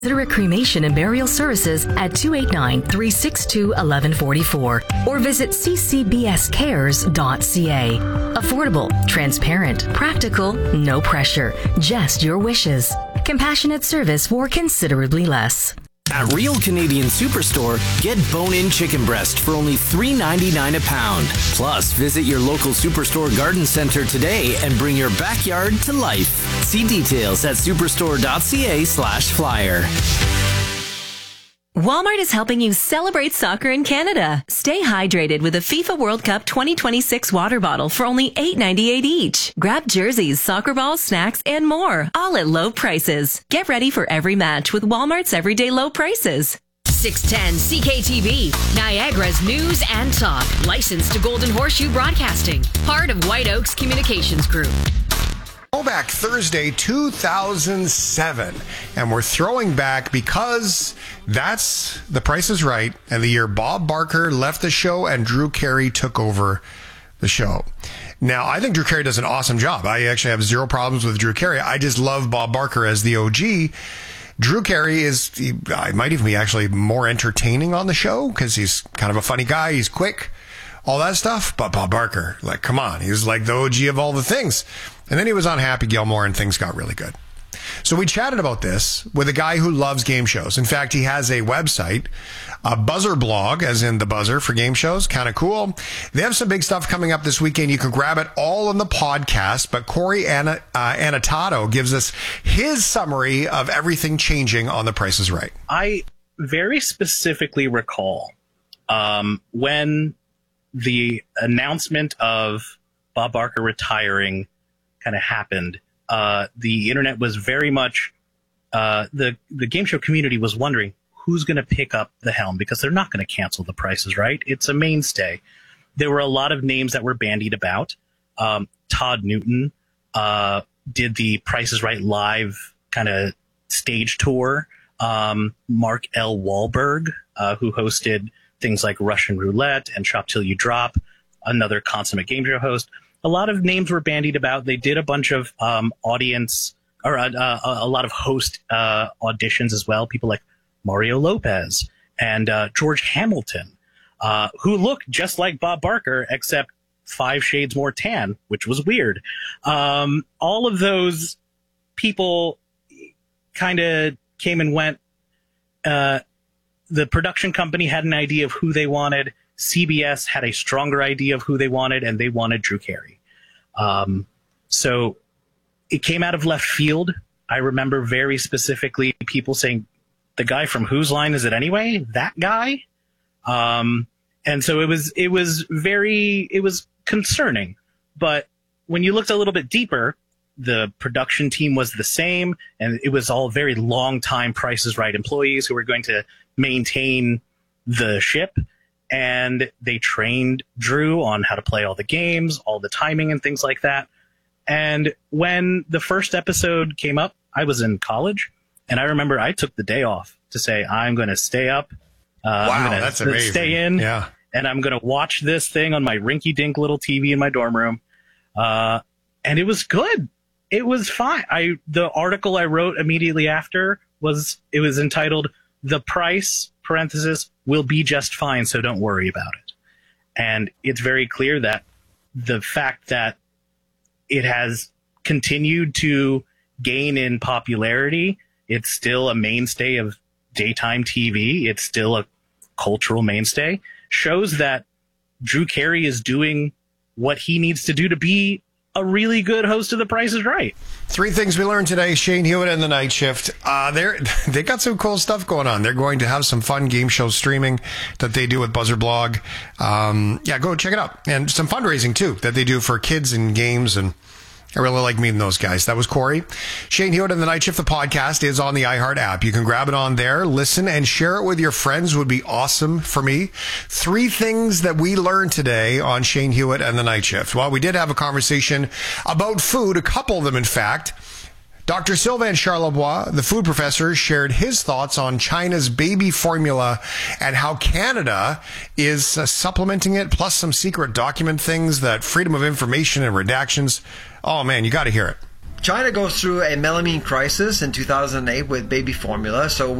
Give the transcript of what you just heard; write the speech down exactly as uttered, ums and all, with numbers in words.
Consider cremation and burial services at two eight nine, three six two, one one four four or visit c c b s cares dot c a. Affordable, transparent, practical, no pressure, just your wishes. Compassionate service for considerably less. At Real Canadian Superstore, get bone-in chicken breast for only three ninety-nine a pound. Plus, visit your local Superstore garden center today and bring your backyard to life. See details at superstore.ca slash flyer. Walmart is helping you celebrate soccer in Canada. Stay hydrated with a FIFA World Cup twenty twenty-six water bottle for only eight ninety-eight each. Grab jerseys, soccer balls, snacks, and more, all at low prices. Get ready for every match with Walmart's everyday low prices. six ten C K T V, Niagara's news and talk. Licensed to Golden Horseshoe Broadcasting. Part of White Oaks Communications Group. Throwback Thursday two thousand seven, and we're throwing back because that's The Price is Right and the year Bob Barker left the show and Drew Carey took over the show. Now, I think Drew Carey does an awesome job. I actually have zero problems with Drew Carey. I just love Bob Barker as the O G. Drew Carey is, he, I might even be actually more entertaining on the show because he's kind of a funny guy. He's quick, all that stuff. But Bob Barker, like, come on. He was like the O G of all the things. And then he was on Happy Gilmore and things got really good. So we chatted about this with a guy who loves game shows. In fact, he has a website, a buzzer blog, as in the buzzer for game shows. Kind of cool. They have some big stuff coming up this weekend. You can grab it all in the podcast. But Corey Anna, uh, Anatato gives us his summary of everything changing on The Price is Right. I very specifically recall um, when the announcement of Bob Barker retiring kind of happened. Uh, the internet was very much, uh, the, the game show community was wondering who's going to pick up the helm because they're not going to cancel The Price is Right. It's a mainstay. There were a lot of names that were bandied about. Um, Todd Newton, uh, did the Price is Right live kind of stage tour. Um, Mark L. Wahlberg, uh, who hosted things like Russian Roulette and Shop Till You Drop, another consummate game show host. A lot of names were bandied about. They did a bunch of um, audience or uh, uh, a lot of host uh, auditions as well. People like Mario Lopez and uh, George Hamilton, uh, who looked just like Bob Barker, except five shades more tan, which was weird. Um, all of those people kind of came and went. Uh, the production company had an idea of who they wanted. C B S had a stronger idea of who they wanted, and they wanted Drew Carey. Um, so it came out of left field. I remember very specifically people saying, the guy from Whose Line Is It Anyway? That guy? Um, and so it was, it was very, it was concerning. But when you looked a little bit deeper, the production team was the same, and it was all very long-time Price is Right employees who were going to maintain the ship. And they trained Drew on how to play all the games, all the timing and things like that. And when the first episode came up, I was in college, and I remember I took the day off to say, I'm going to stay up. Uh, wow, I'm gonna that's amazing. Stay in, yeah. And I'm going to watch this thing on my rinky-dink little T V in my dorm room. Uh, and it was good. It was fine. I the article I wrote immediately after was it was entitled "The Price (parenthesis) will be just fine, so don't worry about it." And it's very clear that the fact that it has continued to gain in popularity, it's still a mainstay of daytime T V, it's still a cultural mainstay, shows that Drew Carey is doing what he needs to do to be a really good host of The Price is Right. Three things we learned today. Shane Hewitt and the Night Shift. Uh, they're, they got some cool stuff going on. They're going to have some fun game show streaming that they do with Buzzer Blog. Um, yeah, go check it out. And some fundraising, too, that they do for kids and games. And I really like meeting those guys. That was Corey. Shane Hewitt and the Night Shift, the podcast, is on the iHeart app. You can grab it on there, listen, and share it with your friends would be awesome for me. Three things that we learned today on Shane Hewitt and the Night Shift. Well, we did have a conversation about food, a couple of them, in fact. Doctor Sylvain Charlebois, the food professor, shared his thoughts on China's baby formula and how Canada is uh, supplementing it, plus some secret document things that Freedom of Information and redactions. Oh, man, you got to hear it. China goes through a melamine crisis in two thousand eight with baby formula, so